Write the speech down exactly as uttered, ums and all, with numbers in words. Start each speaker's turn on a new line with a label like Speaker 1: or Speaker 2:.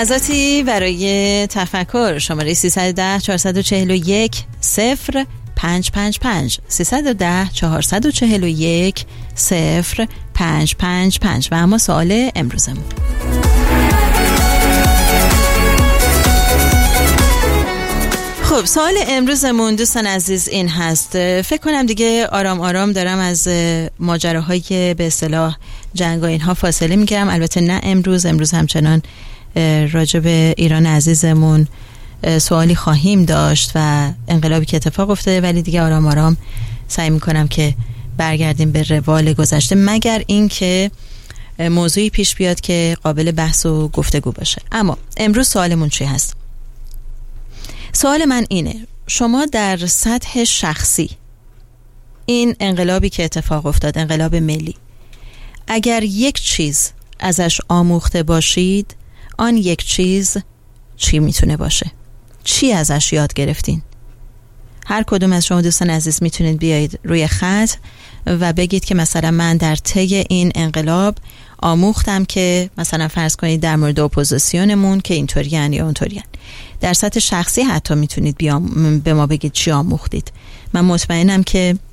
Speaker 1: لحظاتی برای تفکر. شماره سیصد و ده چهارصد و چهل و یک صفر پنج پنج پنج سیصد و ده چهارصد و چهل و یک صفر پنج پنج پنج. و اما سوال امروزمون، خب سوال امروزمون دوستان عزیز این هست. فکر کنم دیگه آرام آرام دارم از ماجراهایی که به اصطلاح جنگ و اینها فاصله میگیرم. البته نه امروز، امروز همچنان راجع به ایران عزیزمون سوالی خواهیم داشت و انقلابی که اتفاق افتاده، ولی دیگه آرام آرام سعی میکنم که برگردیم به روال گذشته، مگر این که موضوعی پیش بیاد که قابل بحث و گفتگو باشه. اما امروز سوالمون چی هست؟ سوال من اینه: شما در سطح شخصی این انقلابی که اتفاق افتاد، انقلاب ملی، اگر یک چیز ازش آموخته باشید، آن یک چیز چی میتونه باشه؟ چی ازش یاد گرفتین؟ هر کدوم از شما دوستان عزیز میتونید بیایید روی خط و بگید که مثلا من در طی این انقلاب آموختم که مثلا فرض کنید در مورد اپوزیسیونمون که اینطورین یا اونطورین. در سطح شخصی حتی میتونید بیام به ما بگید چی آموختید. من مطمئنم که